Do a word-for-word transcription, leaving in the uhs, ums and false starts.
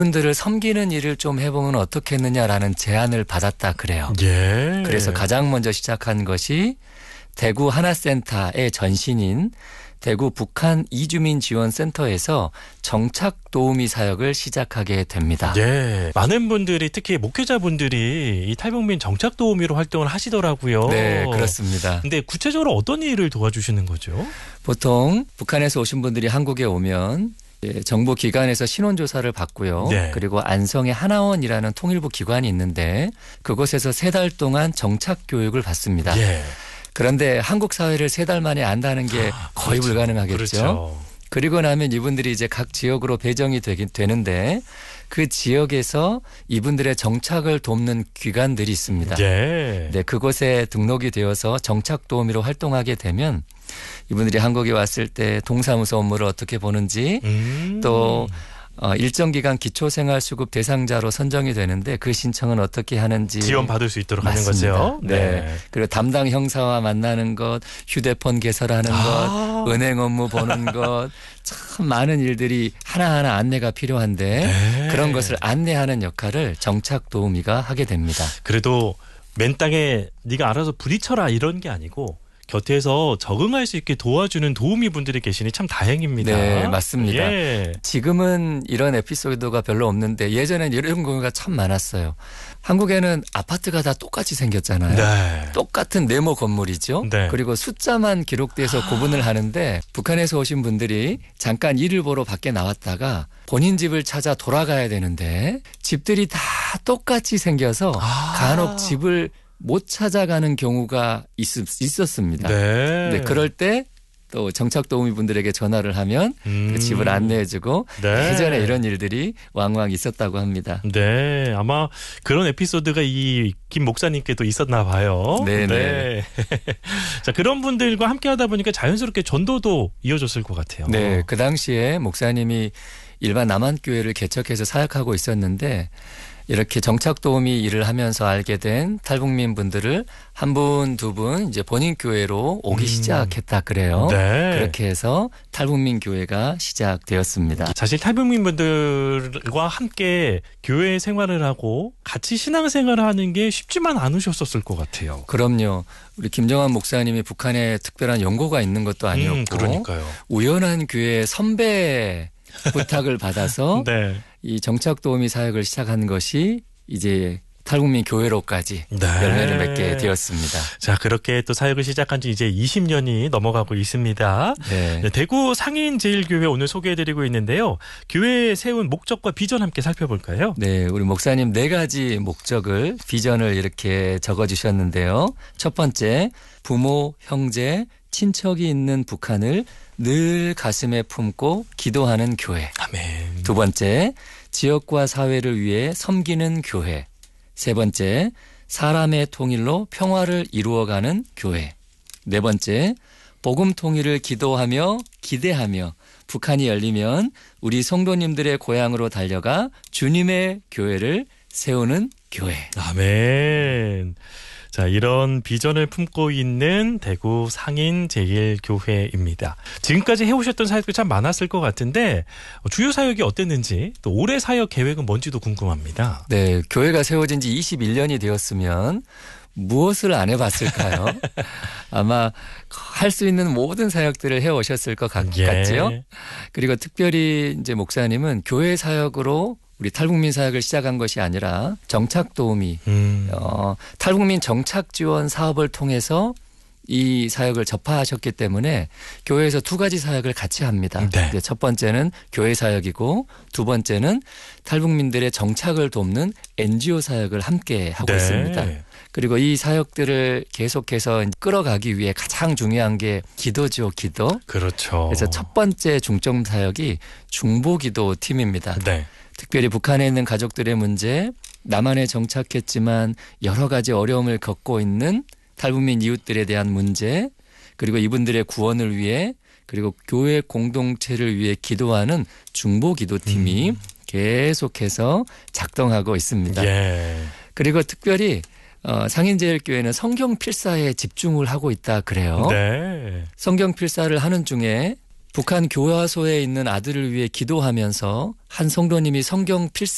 분들을 섬기는 일을 좀 해보면 어떻겠느냐라는 제안을 받았다 그래요. 예. 그래서 가장 먼저 시작한 것이 대구 하나센터의 전신인 대구 북한 이주민 지원센터에서 정착 도우미 사역을 시작하게 됩니다. 예. 많은 분들이 특히 목회자분들이 이 탈북민 정착 도우미로 활동을 하시더라고요. 네, 그렇습니다. 근데 구체적으로 어떤 일을 도와주시는 거죠? 보통 북한에서 오신 분들이 한국에 오면 정부 기관에서 신원조사를 받고요. 네. 그리고 안성에 하나원이라는 통일부 기관이 있는데 그곳에서 세 달 동안 정착 교육을 받습니다. 예. 그런데 한국 사회를 세 달 만에 안다는 게 아, 거의 그렇죠. 불가능하겠죠. 그렇죠. 그리고 나면 이분들이 이제 각 지역으로 배정이 되긴 되는데 그 지역에서 이분들의 정착을 돕는 기관들이 있습니다. 예. 네, 그곳에 등록이 되어서 정착 도우미로 활동하게 되면 이분들이 한국에 왔을 때 동사무소 업무를 어떻게 보는지 음. 또 어, 일정 기간 기초생활수급 대상자로 선정이 되는데 그 신청은 어떻게 하는지 지원받을 수 있도록 맞습니다. 하는 거죠. 네. 네. 그리고 담당 형사와 만나는 것, 휴대폰 개설하는 아. 것, 은행 업무 보는 것, 참 많은 일들이 하나하나 안내가 필요한데 네. 그런 것을 안내하는 역할을 정착 도우미가 하게 됩니다. 그래도 맨 땅에 네가 알아서 부딪혀라 이런 게 아니고 곁에서 적응할 수 있게 도와주는 도우미 분들이 계시니 참 다행입니다. 네, 맞습니다. 예. 지금은 이런 에피소드가 별로 없는데 예전엔 이런 경우가 참 많았어요. 한국에는 아파트가 다 똑같이 생겼잖아요. 네. 똑같은 네모 건물이죠. 네. 그리고 숫자만 기록돼서 구분을 하는데 북한에서 오신 분들이 잠깐 일을 보러 밖에 나왔다가 본인 집을 찾아 돌아가야 되는데 집들이 다 똑같이 생겨서 아. 간혹 집을 못 찾아가는 경우가 있, 있었습니다. 네. 네, 그럴 때 또 정착 도우미 분들에게 전화를 하면 음. 그 집을 안내해주고 네. 예전에 이런 일들이 왕왕 있었다고 합니다. 네, 아마 그런 에피소드가 이 김 목사님께도 있었나 봐요. 네네. 네. 자, 그런 분들과 함께 하다 보니까 자연스럽게 전도도 이어졌을 것 같아요. 네, 그 당시에 목사님이 일반 남한교회를 개척해서 사역하고 있었는데 이렇게 정착 도우미 일을 하면서 알게 된 탈북민 분들을 한 분, 두 분 이제 본인 교회로 오기 음. 시작했다 그래요. 네. 그렇게 해서 탈북민 교회가 시작되었습니다. 사실 탈북민 분들과 함께 교회 생활을 하고 같이 신앙생활을 하는 게 쉽지만 않으셨었을 것 같아요. 그럼요. 우리 김정환 목사님이 북한에 특별한 연고가 있는 것도 아니었고 음, 그러니까요. 우연한 교회 선배 부탁을 받아서 네. 이 정착 도우미 사역을 시작한 것이 이제 탈북민 교회로까지 네. 열매를 맺게 되었습니다. 자, 그렇게 또 사역을 시작한 지 이제 이십 년이 넘어가고 있습니다. 네. 네, 대구 상인제일교회 오늘 소개해드리고 있는데요. 교회에 세운 목적과 비전 함께 살펴볼까요? 네, 우리 목사님 네 가지 목적을 비전을 이렇게 적어주셨는데요. 첫 번째, 부모, 형제, 친척이 있는 북한을 늘 가슴에 품고 기도하는 교회. 아멘. 두 번째, 지역과 사회를 위해 섬기는 교회. 세 번째, 사람의 통일로 평화를 이루어가는 교회. 네 번째, 복음 통일을 기도하며 기대하며 북한이 열리면 우리 성도님들의 고향으로 달려가 주님의 교회를 세우는 교회. 아멘. 자, 이런 비전을 품고 있는 대구 상인제일교회입니다. 지금까지 해오셨던 사역도 참 많았을 것 같은데 주요 사역이 어땠는지 또 올해 사역 계획은 뭔지도 궁금합니다. 네, 교회가 세워진 지 이십일 년이 되었으면 무엇을 안 해봤을까요? 아마 할 수 있는 모든 사역들을 해오셨을 것 같, 예. 같지요? 그리고 특별히 이제 목사님은 교회 사역으로 우리 탈북민 사역을 시작한 것이 아니라 정착 도우미, 음. 어, 탈북민 정착 지원 사업을 통해서 이 사역을 접하셨기 때문에 교회에서 두 가지 사역을 같이 합니다. 네. 첫 번째는 교회 사역이고 두 번째는 탈북민들의 정착을 돕는 엔지오 사역을 함께 하고 네. 있습니다. 그리고 이 사역들을 계속해서 끌어가기 위해 가장 중요한 게 기도죠, 기도. 그렇죠. 그래서 첫 번째 중점 사역이 중보기도 팀입니다. 네. 특별히 북한에 있는 가족들의 문제, 남한에 정착했지만 여러 가지 어려움을 겪고 있는 탈북민 이웃들에 대한 문제, 그리고 이분들의 구원을 위해 그리고 교회 공동체를 위해 기도하는 중보기도팀이 음. 계속해서 작동하고 있습니다. 예. 그리고 특별히 어, 상인제일교회는 성경 필사에 집중을 하고 있다 그래요. 네. 성경 필사를 하는 중에 북한 교화소에 있는 아들을 위해 기도하면서 한 성도님이 성경 필사